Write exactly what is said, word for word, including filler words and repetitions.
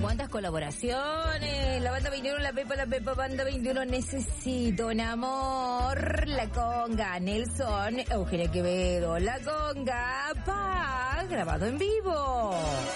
¿Cuántas colaboraciones? La banda veintiuno, la Pepa, la Pepa, banda veintiuno, necesito un amor. La Conga, Nelson, Eugenia Quevedo, La Conga, pa, grabado en vivo.